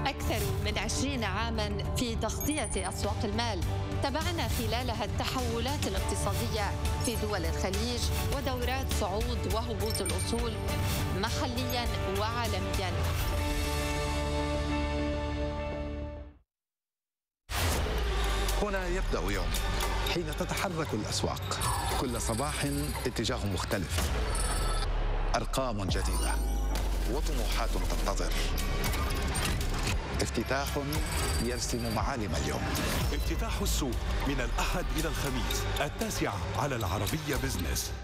أكثر من 20 عاماً في تغطية أسواق المال، تابعنا خلالها التحولات الاقتصادية في دول الخليج ودورات صعود وهبوط الأصول محلياً وعالمياً. هنا يبدأ يوم حين تتحرك الأسواق، كل صباح اتجاه مختلف، أرقام جديدة وطموحات تنتظر، افتتاح يرسم معالم اليوم. افتتاح السوق من الأحد إلى الخميس 9 على العربية بزنس.